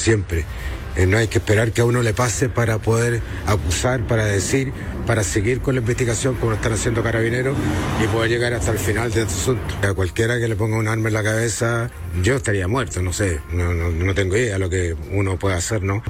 siempre. No hay que esperar que a uno le pase para poder acusar, para decir, para seguir con la investigación como lo están haciendo Carabineros y poder llegar hasta el final de este asunto. A cualquiera que le ponga un arma en la cabeza, yo estaría muerto, no sé, no tengo idea de lo que uno puede hacer, ¿no?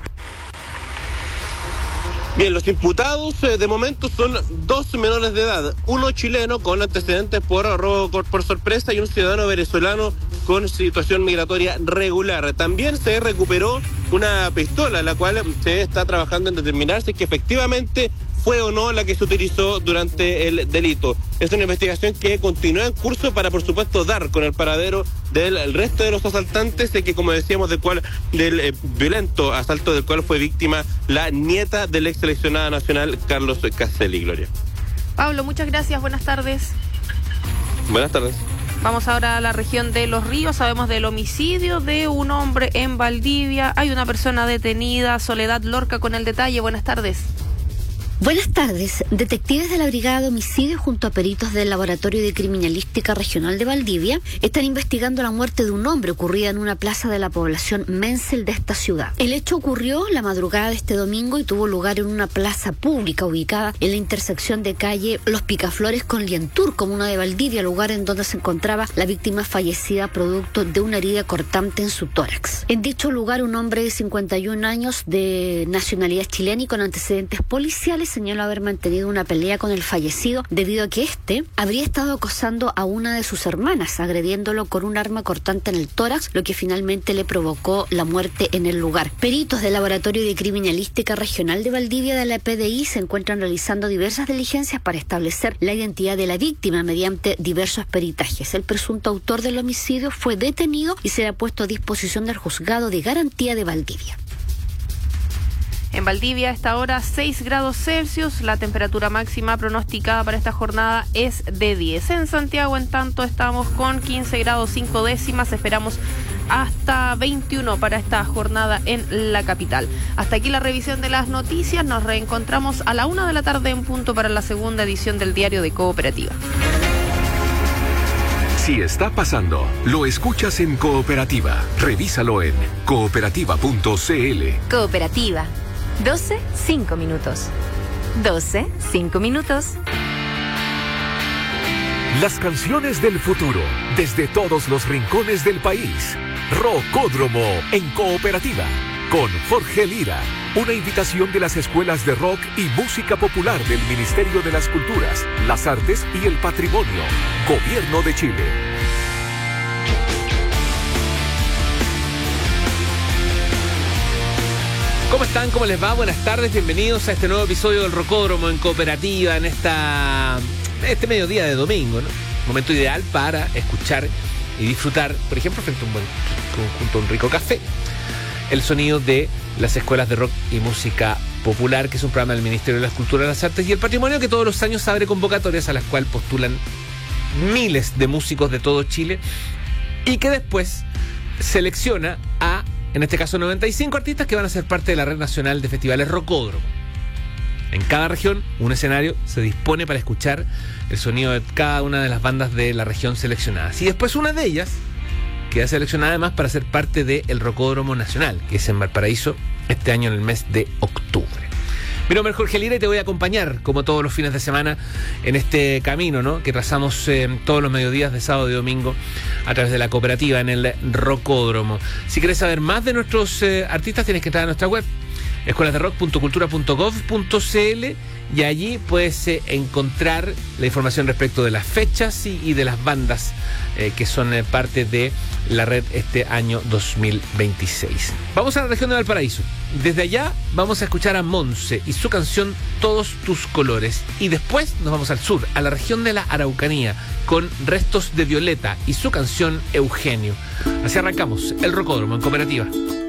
Bien, los imputados de momento son 2 menores de edad, uno chileno con antecedentes por robo por sorpresa y un ciudadano venezolano con situación migratoria regular. También se recuperó una pistola, la cual se está trabajando en determinar si es que efectivamente fue o no la que se utilizó durante el delito. Es una investigación que continúa en curso para, por supuesto, dar con el paradero del resto de los asaltantes, de que, como decíamos, del violento asalto del cual fue víctima la nieta del ex seleccionado nacional Carlos Caselli. Gloria. Pablo, muchas gracias. Buenas tardes. Buenas tardes. Vamos ahora a la región de Los Ríos. Sabemos del homicidio de un hombre en Valdivia. Hay una persona detenida. Soledad Lorca con el detalle. Buenas tardes. Buenas tardes. Detectives de la Brigada de Homicidios junto a peritos del Laboratorio de Criminalística Regional de Valdivia están investigando la muerte de un hombre ocurrida en una plaza de la población Mensel de esta ciudad. El hecho ocurrió la madrugada de este domingo y tuvo lugar en una plaza pública ubicada en la intersección de calle Los Picaflores con Lientur, comuna de Valdivia, lugar en donde se encontraba la víctima fallecida producto de una herida cortante en su tórax. En dicho lugar, un hombre de 51 años de nacionalidad chilena y con antecedentes policiales señaló haber mantenido una pelea con el fallecido debido a que éste habría estado acosando a una de sus hermanas, agrediéndolo con un arma cortante en el tórax, lo que finalmente le provocó la muerte en el lugar. Peritos del Laboratorio de Criminalística Regional de Valdivia de la PDI se encuentran realizando diversas diligencias para establecer la identidad de la víctima mediante diversos peritajes. El presunto autor del homicidio fue detenido y será puesto a disposición del Juzgado de Garantía de Valdivia. En Valdivia a esta hora 6 grados Celsius, la temperatura máxima pronosticada para esta jornada es de 10. En Santiago, en tanto, estamos con 15 grados 5 décimas, esperamos hasta 21 para esta jornada en la capital. Hasta aquí la revisión de las noticias, nos reencontramos a la 1 de la tarde en punto para la segunda edición del Diario de Cooperativa. Si está pasando, lo escuchas en Cooperativa. Revísalo en cooperativa.cl. Cooperativa. 12, 5 minutos. 12, 5 minutos. Las canciones del futuro, desde todos los rincones del país. Rocódromo en Cooperativa, con Jorge Lira. Una invitación de las escuelas de rock y música popular del Ministerio de las Culturas, las Artes y el Patrimonio. Gobierno de Chile. ¿Cómo están? ¿Cómo les va? Buenas tardes, bienvenidos a este nuevo episodio del Rocódromo en Cooperativa en este mediodía de domingo, ¿no? Momento ideal para escuchar y disfrutar, por ejemplo, frente junto a un rico café, el sonido de las escuelas de rock y música popular, que es un programa del Ministerio de las Culturas, las Artes y el Patrimonio que todos los años abre convocatorias a las cuales postulan miles de músicos de todo Chile y que después selecciona a, en este caso, 95 artistas que van a ser parte de la Red Nacional de Festivales Rocódromo. En cada región, un escenario se dispone para escuchar el sonido de cada una de las bandas de la región seleccionadas. Y después una de ellas queda seleccionada además para ser parte del Rocódromo Nacional, que es en Valparaíso este año en el mes de octubre. Mi nombre es Jorge Lira y te voy a acompañar, como todos los fines de semana, en este camino, ¿no?, que trazamos todos los mediodías de sábado y domingo a través de la cooperativa en el Rocódromo. Si quieres saber más de nuestros artistas, tienes que entrar a nuestra web, escuelasderock.cultura.gov.cl, y allí puedes encontrar la información respecto de las fechas y de las bandas que son parte de la red este año 2026. Vamos a la región de Valparaíso. Desde allá vamos a escuchar a Monse y su canción Todos tus colores. Y después nos vamos al sur, a la región de la Araucanía, con Restos de Violeta y su canción Eugenio. Así arrancamos el Rocódromo en Cooperativa.